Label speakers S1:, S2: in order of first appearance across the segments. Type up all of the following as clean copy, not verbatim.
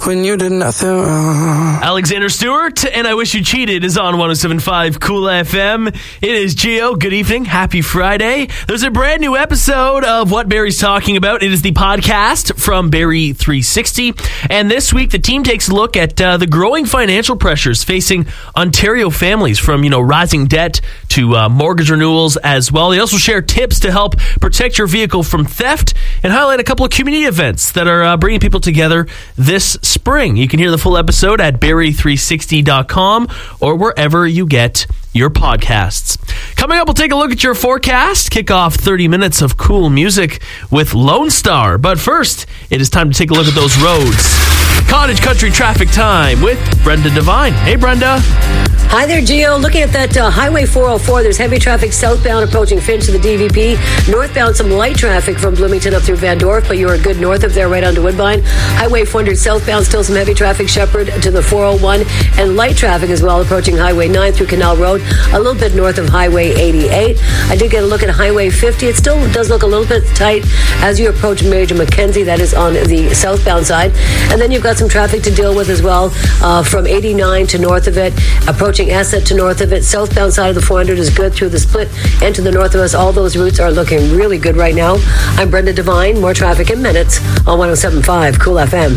S1: when you did nothing wrong.
S2: Alexander Stewart and I Wish You Cheated is on 107.5 Cool FM. It is Gio. Good evening. Happy Friday. There's a brand new episode of What Barry's Talking About. It is the podcast from Barry 360. And this week, the team takes a look at the growing financial pressures facing Ontario families, from, rising debt to mortgage renewals as well. They also share tips to help protect your vehicle from theft and highlight a couple of community events that are bringing people together this spring. You can hear the full episode at barry360.com or wherever you get your podcasts. Coming up, we'll take a look at your forecast, kick off 30 minutes of cool music with Lone Star. But first, it is time to take a look at those roads. Cottage Country traffic time with Brenda Devine. Hey, Brenda.
S3: Hi there, Gio. Looking at that Highway 404, there's heavy traffic southbound approaching Finch to the DVP. Northbound, some light traffic from Bloomington up through Van Dorp, but you are good north of there, right onto Woodbine. Highway 400 southbound, still some heavy traffic Shepherd to the 401, and light traffic as well approaching Highway 9 through Canal Road, a little bit north of Highway 88. I did get a look at Highway 50. It still does look a little bit tight as you approach Major Mackenzie. That is on the southbound side. And then you've got some traffic to deal with as well from 89 to north of it, approaching Asset to north of it. Southbound side of the 400 is good through the Split and to the north of us. All those routes are looking really good right now. I'm Brenda Devine. More traffic in minutes on 107.5 Cool FM.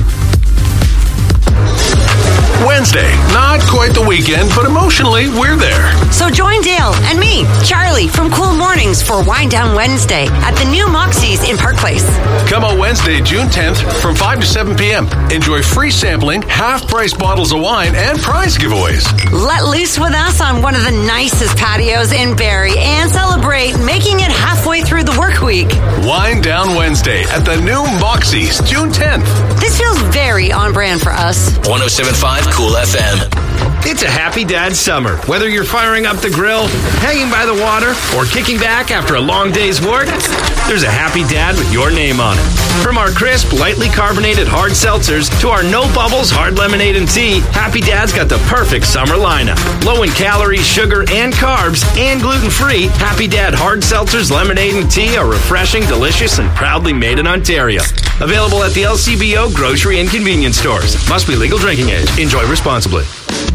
S4: Wednesday, not quite the weekend, but emotionally, we're there.
S5: So join Dale and me, Charlie, from Cool Mornings for Wind Down Wednesday at the new Moxie's in Park Place.
S4: Come on Wednesday, June 10th from 5 to 7 p.m. Enjoy free sampling, half-price bottles of wine, and prize giveaways.
S5: Let loose with us on one of the nicest patios in Barrie and celebrate making it halfway through the work week.
S4: Wind Down Wednesday at the new Moxie's, June 10th.
S5: This feels very on brand for us.
S6: 107.5 Cool FM.
S7: It's a happy dad summer. Whether you're firing up the grill, hanging by the water, or kicking back after a long day's work, there's a happy dad with your name on it. From our crisp, lightly carbonated hard seltzers to our no bubbles hard lemonade and tea, Happy Dad's got the perfect summer lineup. Low in calories, sugar, and carbs, and gluten-free, Happy Dad hard seltzers, lemonade, and tea are refreshing, delicious, and proudly made in Ontario. Available at the LCBO grocery and convenience stores. Must be legal drinking age. Enjoy responsibly.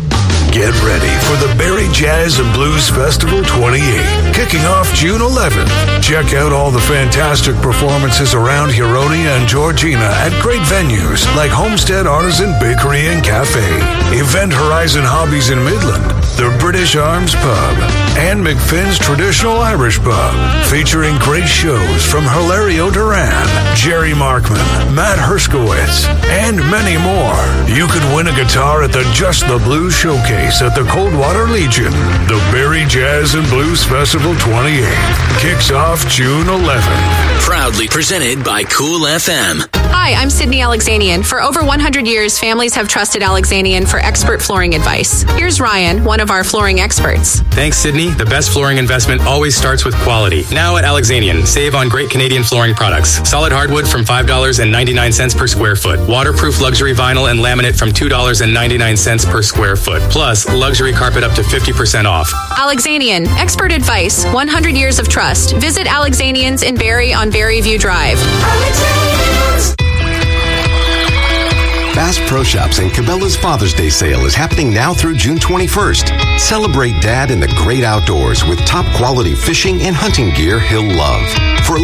S8: Get ready for the Barrie Jazz and Blues Festival 28, kicking off June 11th. Check out all the fantastic performances around Huronia and Georgina at great venues like Homestead Artisan Bakery and Cafe, Event Horizon Hobbies in Midland, the British Arms Pub, and McFinn's Traditional Irish Pub, featuring great shows from Hilario Duran, Jerry Markman, Matt Herskowitz, and many more. You could win a guitar at the Just the Blues Showcase at the Coldwater Legion. The Barrie Jazz and Blues Festival 28 kicks off June 11th.
S6: Proudly presented by Cool FM.
S9: Hi, I'm Sydney Alexanian. For over 100 years, families have trusted Alexanian for expert flooring advice. Here's Ryan, one of our flooring experts.
S10: Thanks, Sydney. The best flooring investment always starts with quality. Now at Alexanian, save on great Canadian flooring products. Solid hardwood from $5.99 per square foot. Waterproof luxury vinyl and laminate from $2.99 per square foot. Plus, luxury carpet up to 50% off.
S9: Alexanian, expert advice, 100 years of trust. Visit Alexanians in Barrie on Barrie View Drive.
S11: Bass Pro Shops and Cabela's Father's Day sale is happening now through June 21st. Celebrate Dad in the great outdoors with top quality fishing and hunting gear he'll love. For